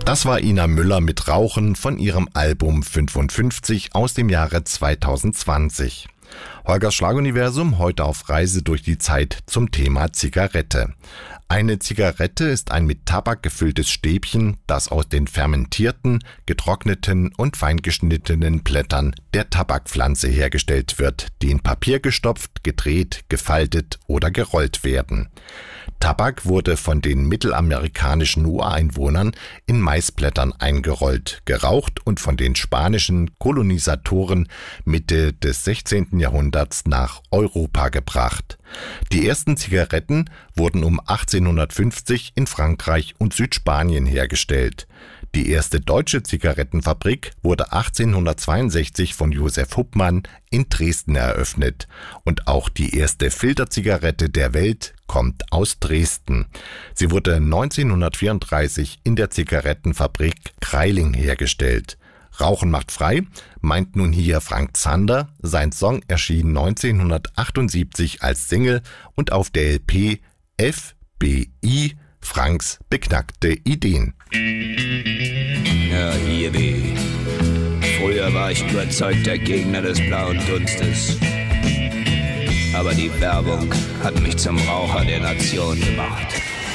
Das war Ina Müller mit Rauchen von ihrem Album 55 aus dem Jahre 2020. Holgers Schlaguniversum heute auf Reise durch die Zeit zum Thema Zigarette. Eine Zigarette ist ein mit Tabak gefülltes Stäbchen, das aus den fermentierten, getrockneten und feingeschnittenen Blättern der Tabakpflanze hergestellt wird, die in Papier gestopft, gedreht, gefaltet oder gerollt werden. Tabak wurde von den mittelamerikanischen Ureinwohnern in Maisblättern eingerollt, geraucht und von den spanischen Kolonisatoren Mitte des 16. Jahrhunderts nach Europa gebracht. Die ersten Zigaretten wurden um 1850 in Frankreich und Südspanien hergestellt. Die erste deutsche Zigarettenfabrik wurde 1862 von Josef Huppmann in Dresden eröffnet. Und auch die erste Filterzigarette der Welt kommt aus Dresden. Sie wurde 1934 in der Zigarettenfabrik Kreiling hergestellt. Rauchen macht frei, meint nun hier Frank Zander. Sein Song erschien 1978 als Single und auf der LP FBI, Franks beknackte Ideen. Ja, hier weh. Früher war ich überzeugter Gegner des blauen Dunstes. Aber die Werbung hat mich zum Raucher der Nation gemacht.